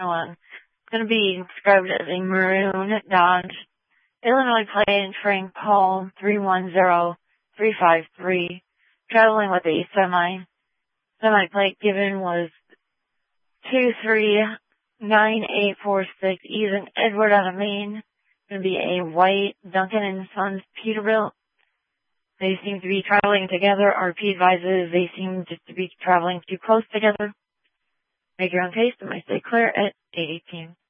It's going to be described as a maroon Dodge Illinois plate, Frank Paul 310353, traveling with a semi. Semi plate given was 239846, Ethan Edward out of Maine. Going to be a white Duncan and Sons Peterbilt. They seem to be traveling together. RP advises they seem just to be traveling too close together. Make your own taste and might stay clear at 818.